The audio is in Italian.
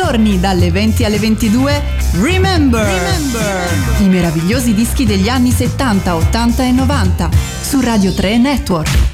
giorni dalle 20 alle 22, Remember. I meravigliosi dischi degli anni 70, 80 e 90 su Radio 3 Network.